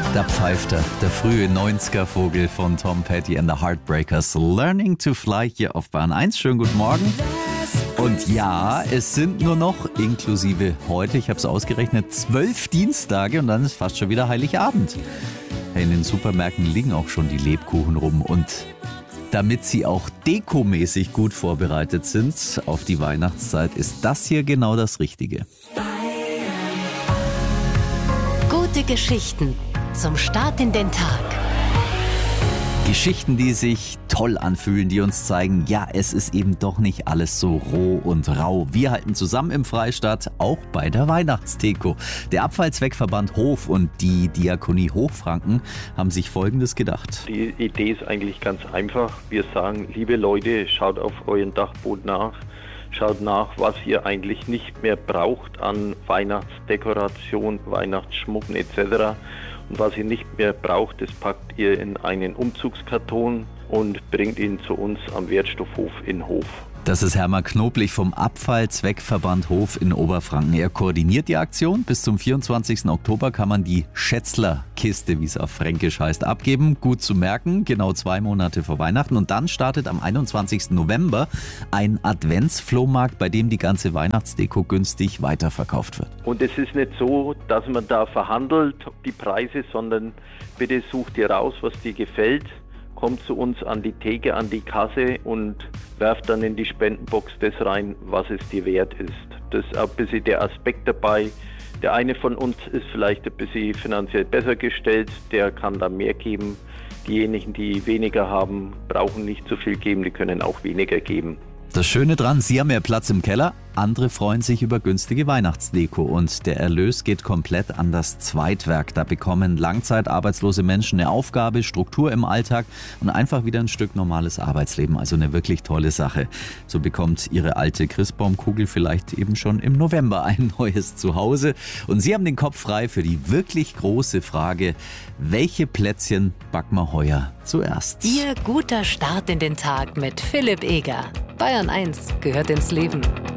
Da pfeift er, der frühe 90er-Vogel von Tom Petty and the Heartbreakers. Learning to Fly hier auf Bahn 1. Schönen guten Morgen. Und ja, es sind nur noch, inklusive heute, ich habe es ausgerechnet, 12 Dienstage und dann ist fast schon wieder Heiligabend. In den Supermärkten liegen auch schon die Lebkuchen rum und damit sie auch dekomäßig gut vorbereitet sind auf die Weihnachtszeit, ist das hier genau das Richtige. Gute Geschichten zum Start in den Tag. Geschichten, die sich toll anfühlen, die uns zeigen, ja, es ist eben doch nicht alles so roh und rau. Wir halten zusammen im Freistaat, auch bei der Weihnachtsdeko. Der Abfallzweckverband Hof und die Diakonie Hochfranken haben sich Folgendes gedacht. Die Idee ist eigentlich ganz einfach. Wir sagen, liebe Leute, schaut auf euren Dachboden nach. Schaut nach, was ihr eigentlich nicht mehr braucht an Weihnachtsdekoration, Weihnachtsschmucken etc. Und was ihr nicht mehr braucht, das packt ihr in einen Umzugskarton und bringt ihn zu uns am Wertstoffhof in Hof. Das ist Hermann Knoblich vom Abfallzweckverband Hof in Oberfranken. Er koordiniert die Aktion. Bis zum 24. Oktober kann man die Schätzlerkiste, wie es auf Fränkisch heißt, abgeben. Gut zu merken, genau 2 Monate vor Weihnachten. Und dann startet am 21. November ein Adventsflohmarkt, bei dem die ganze Weihnachtsdeko günstig weiterverkauft wird. Und es ist nicht so, dass man da verhandelt, die Preise, sondern bitte sucht ihr raus, was dir gefällt. Kommt zu uns an die Theke, an die Kasse und werft dann in die Spendenbox das rein, was es dir wert ist. Das ist auch ein bisschen der Aspekt dabei. Der eine von uns ist vielleicht ein bisschen finanziell besser gestellt, der kann da mehr geben. Diejenigen, die weniger haben, brauchen nicht so viel geben, die können auch weniger geben. Das Schöne dran, Sie haben mehr Platz im Keller, andere freuen sich über günstige Weihnachtsdeko und der Erlös geht komplett an das Zweitwerk. Da bekommen langzeitarbeitslose Menschen eine Aufgabe, Struktur im Alltag und einfach wieder ein Stück normales Arbeitsleben. Also eine wirklich tolle Sache. So bekommt Ihre alte Christbaumkugel vielleicht eben schon im November ein neues Zuhause. Und Sie haben den Kopf frei für die wirklich große Frage, welche Plätzchen backen wir heuer zuerst? Ihr guter Start in den Tag mit Philipp Eger. Bayern 1 gehört ins Leben.